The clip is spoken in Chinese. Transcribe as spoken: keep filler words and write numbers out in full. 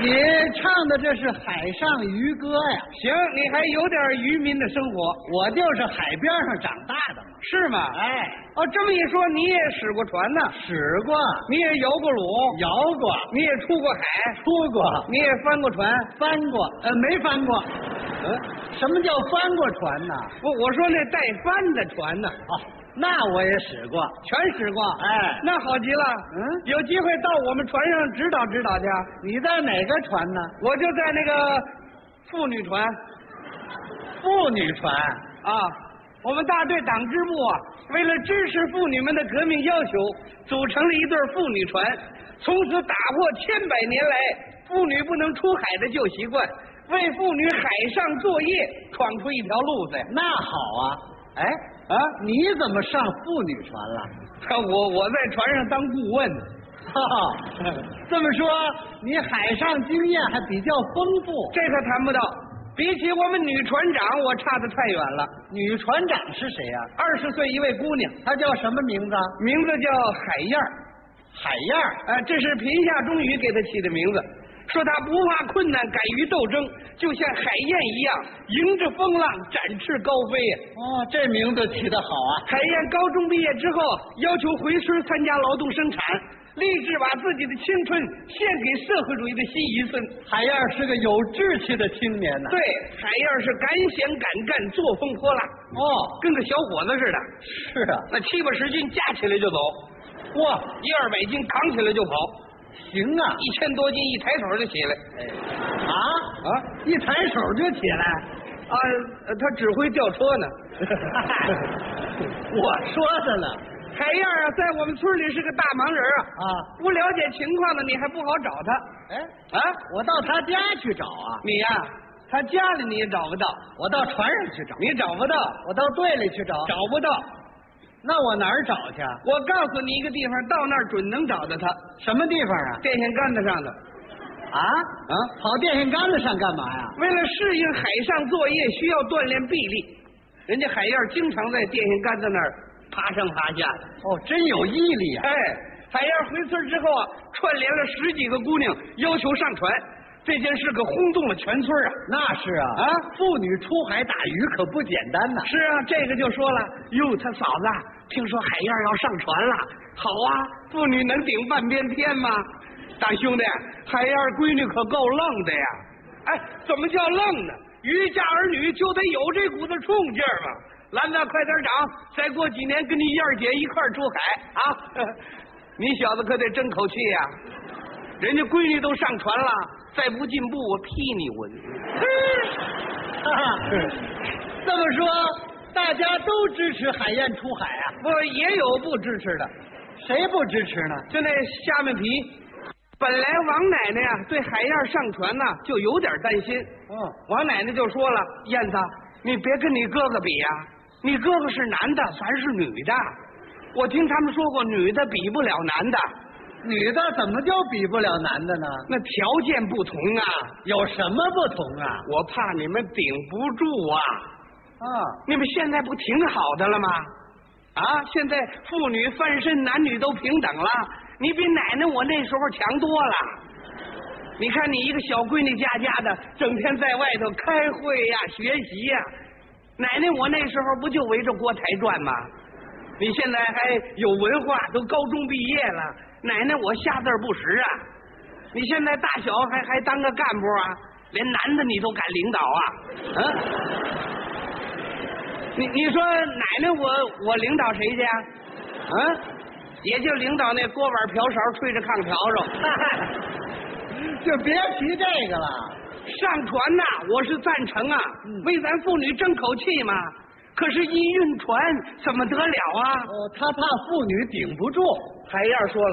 你唱的这是海上渔歌呀？ 行，你还有点渔民的生活。 我就是海边上长大的嘛。 是吗？ 哎， 哦，这么一说，你也使过船呢？ 使过。 你也摇过橹？ 摇过。 你也出过海？ 出过。 你也翻过船？ 翻过。呃，没翻过。 嗯， 什么叫翻过船呢？ 不，我说那带帆的船呢。 哦，那我也使过， 全使过。 哎， 那好极了。 嗯， 有机会到我们船上指导指导去。 你在哪个船呢？ 我就在那个妇女船。 妇女船啊，我们大队党支部啊，为了支持妇女们的革命要求，组成了一对妇女船，从此打破千百年来妇女不能出海的旧习惯，为妇女海上作业闯出一条路子呀。 那好啊。哎啊，你怎么上妇女船了？ 我我在船上当顾问。 哈，这么说你海上经验还比较丰富。 这可谈不到，比起我们女船长，我差得太远了。 女船长是谁呀？ 二十岁一位姑娘， 她叫什么名字？ 名字叫海燕儿。 海燕儿， 呃，这是贫下中语给她起的名字。说她不怕困难，敢于斗争，就像海燕一样，迎着风浪展翅高飞呀。 哦，这名字起得好啊！ 海燕高中毕业之后，要求回村参加劳动生产，立志把自己的青春献给社会主义的新遗孙。 海燕是个有志气的青年呐、啊。 对，海燕是敢想敢干，作风泼辣。 哦， 跟个小伙子似的。 是啊， 那七八十斤架起来就走。 哇， 一二百斤扛起来就跑。 行啊， 一千多斤一抬手就起来。 哎，啊啊，一抬手就起来。 啊，他指挥吊车呢。 我说的了。 海燕啊，在我们村里是个大忙人啊！ 啊， 不了解情况的你还不好找他。 哎啊，我到他家去找啊。 你呀、啊，他家里你也找不到， 我到船上去找。 你找不到， 我到队里去找。 找不到， 那我哪儿找去？ 我告诉你一个地方，到那儿准能找到他。 什么地方啊？ 电线杆子上的。 啊啊，跑电线杆子上干嘛呀？ 为了适应海上作业，需要锻炼臂力。人家海燕经常在电线杆子那儿爬上爬下的。 哦，真有毅力啊！ 哎，海燕回村之后啊，串联了十几个姑娘，要求上船。这件事可轰动了全村啊！ 那是啊啊！妇女出海打鱼可不简单呐。 是啊，这个就说了，哟，他嫂子，听说海燕要上船了，好啊，妇女能顶半边天吗？大兄弟，海燕闺女可够愣的呀！哎，怎么叫愣呢？渔家儿女就得有这股子冲劲儿嘛！兰子，快点长，再过几年跟你燕儿姐一块儿出海啊！你小子可得争口气呀！人家闺女都上船了，再不进步我劈你我！ 这么说，大家都支持海燕出海啊？ 不，也有不支持的。 谁不支持呢？ 就那虾米皮。本来王奶奶呀、啊、对海燕上船呢、啊、就有点担心。 嗯， 王奶奶就说了：“燕子，你别跟你哥哥比呀、啊，你哥哥是男的，咱是女的。我听他们说过，女的比不了男的。 女的怎么就比不了男的呢？ 那条件不同啊。 有什么不同啊？ 我怕你们顶不住啊。 啊，你们现在不挺好的了吗？啊，现在妇女翻身，男女都平等了。”你比奶奶我那时候强多了。你看你一个小闺女家家的，整天在外头开会呀、学习呀。奶奶我那时候不就围着锅台转吗？你现在还有文化，都高中毕业了。奶奶我下字不识啊。你现在大小还还当个干部啊，连男的你都敢领导啊？嗯、啊？你你说奶奶我我领导谁去呀？嗯、啊？也就领导那锅碗瓢勺吹着炕笤帚， 就别提这个了。 上船呐、啊，我是赞成啊，嗯、为咱妇女争口气嘛。可是，一晕船怎么得了啊？ 哦，他怕妇女顶不住。 海燕说了。